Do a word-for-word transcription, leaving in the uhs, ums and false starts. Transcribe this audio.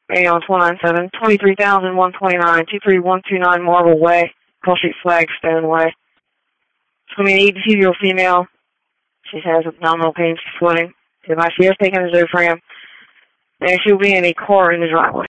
Maybe on four nine seven, twenty-three thousand one hundred twenty-nine, two three one two nine Marble Way, Pearl Street, Flagstone Way. It's going to be an eighty-two-year-old female. She has abdominal pain. She's floating. If I see her taking a Zofran, and she'll be in a car in the driveway.